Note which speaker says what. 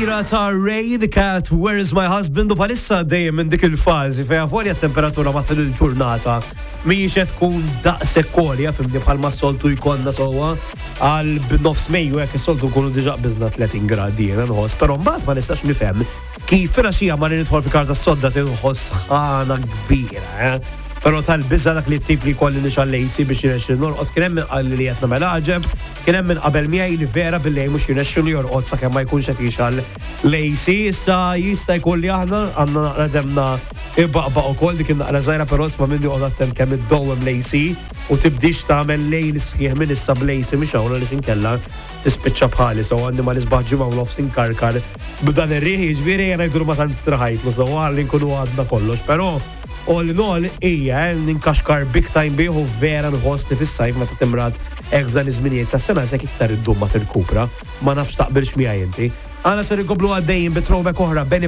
Speaker 1: Kbira ta' Ray the Cat, Where is my husband? U palissa dejjem minn dik il-fażi fejn folja temperatura matul il-ġurnata mhijiex qed tkun daqshekk kolja fimni bħalma s-soltu jkollna sewwa għal b'nofs Mejju hekk is-soltu nkunu diġà qbiżna 30 gradi jiena nħoss, però mbagħad ma nistax nifhem kif filgħaxija ma nidħol fi karta sodda tinħoss ħana kbira, Pero tal-bizza dak li t-tip li kolli nixal lejsi biex jinexxu norqod kien hemm min qal li qed nagħmel aġeb, kien hemm min qabel miegħi li vera billi mhux jinexxu li jorqod sakemm ma jkunx qed jixal lejsi. Issa jista' jkun li aħna għandna naqra demna ibbaqbaq ukoll dik naqra żgħira però isma' minni qod attent kemm iddowwem lejsi u tibdix tagħmel lejl sħiħ minn issa b'lejsi mhix hawn għaliex inkella tispiċċa bħali so għandi ma nisbaħ ġimgħa u nofs inkarkar b'dan ir-riħ jiġifieri jena jdur ma tant straħajtlu so għalli nkunu għadna kollox, però all in all, ninkaxkar big time bieħu vera nħoss li fis-sajf meta timrat hekk f'dan iż-żminijiet tas-sena se iktar id-dumma tirkupra, ma nafx taqbilx miegħi inti. Għana ser inkomplu għaddejjin bit-throwback oħra